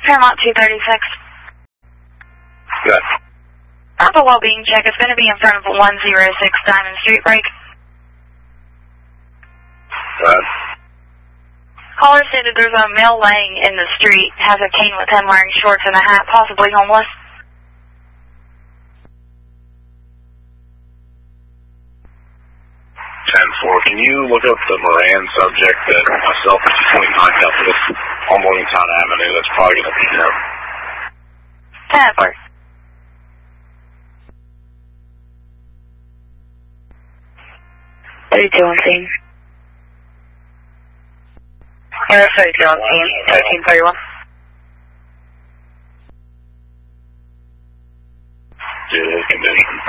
Paramount 236. Good. Papa well-being check is going to be in front of 106 Diamond Street break. Good. Caller stated there's a male laying in the street, has a cane with him wearing shorts and a hat, possibly homeless. 10-4, can you look up the Moran subject that myself is 29 up with on Morgantown Avenue? That's probably going to be him. 10-4. What are you doing, team? Yeah, 32 on team, 1331. Due to condition